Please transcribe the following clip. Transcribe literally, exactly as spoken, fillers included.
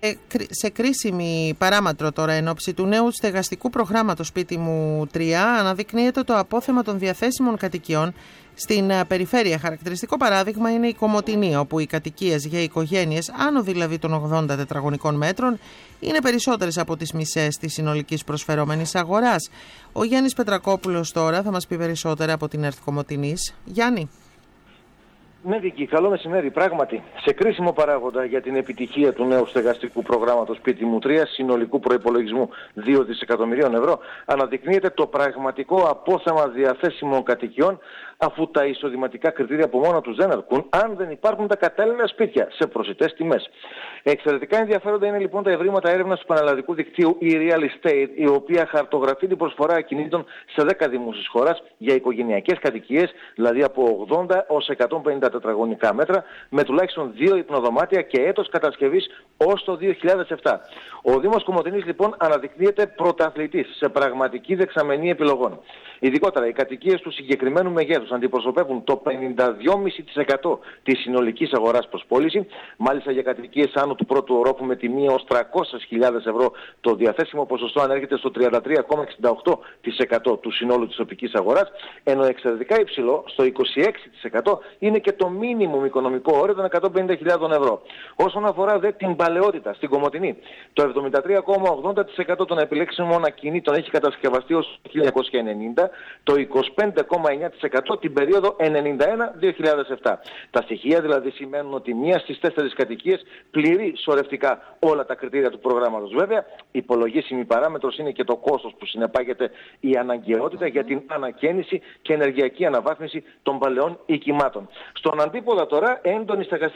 Σε κρίσιμη παράμετρο τώρα εν ώψη του νέου στεγαστικού προγράμματος Σπίτι μου τρία αναδεικνύεται το απόθεμα των διαθέσιμων κατοικιών στην περιφέρεια. Χαρακτηριστικό παράδειγμα είναι η Κομοτηνή, όπου οι κατοικίες για οικογένειες άνω δηλαδή των ογδόντα τετραγωνικών μέτρων είναι περισσότερες από τις μισές της συνολικής προσφερόμενης αγοράς. Ο Γιάννης Πετρακόπουλος τώρα θα μας πει περισσότερα από την ΕΡΤ Κομοτηνής. Γιάννη. Ναι, Βίκη, καλό μεσημέρι. Πράγματι, σε κρίσιμο παράγοντα για την επιτυχία του νέου στεγαστικού προγράμματος Σπίτι μου τρία, συνολικού προϋπολογισμού δύο δισεκατομμυρίων ευρώ, αναδεικνύεται το πραγματικό απόθεμα διαθέσιμων κατοικιών, αφού τα εισοδηματικά κριτήρια από μόνα τους δεν αρκούν, αν δεν υπάρχουν τα κατάλληλα σπίτια σε προσιτές τιμές. Εξαιρετικά ενδιαφέροντα είναι λοιπόν τα ευρήματα έρευνας του πανελλαδικού δικτύου e-Real Estate, η οποία χαρτογραφεί την προσφορά ακινήτων σε δέκα δήμους της χώρας για οικογενειακές κατοικίες, δηλαδή από ογδόντα έως εκατόν πενήντα τετραγωνικά μέτρα, με τουλάχιστον δύο υπνοδωμάτια και έτος κατασκευής ως το δύο χιλιάδες επτά. Ο Δήμος Κομοτηνής λοιπόν αναδεικνύεται πρωταθλητής σε πραγματική δεξαμενή επιλογών. Ειδικότερα, οι κατοικίες του συγκεκριμένου μεγέθους αντιπροσωπεύουν το πενήντα δύο κόμμα πέντε τοις εκατό της συνολικής αγοράς προς πώληση. Μάλιστα, για κατοικίες άνω του πρώτου ορόφου με τιμή ως τριακόσιες χιλιάδες ευρώ, το διαθέσιμο ποσοστό ανέρχεται στο τριάντα τρία κόμμα εξήντα οκτώ τοις εκατό του συνόλου της τοπικής αγοράς, ενώ εξαιρετικά υψηλό, στο είκοσι έξι τοις εκατό, είναι και το μίνιμουμ οικονομικό όριο των εκατόν πενήντα χιλιάδες ευρώ. Όσον αφορά δε την παλαιότητα στην Κομοτηνή, το εβδομήντα τρία κόμμα ογδόντα τοις εκατό των επιλέξιμων ακινήτων έχει κατασκευαστεί ως χίλια εννιακόσια ενενήντα, το είκοσι πέντε κόμμα εννέα τοις εκατό την περίοδο ενενήντα ένα δύο χιλιάδες επτά. Τα στοιχεία δηλαδή σημαίνουν ότι μία στις τέσσερις κατοικίες πληρεί σωρευτικά όλα τα κριτήρια του προγράμματος. Βέβαια, υπολογίσιμη παράμετρος είναι και το κόστος που συνεπάγεται η αναγκαιότητα για την ανακαίνιση και ενεργειακή αναβάθμιση των παλαιών οικημάτων. Στον αντίποδα τώρα, έντονη στεγαστική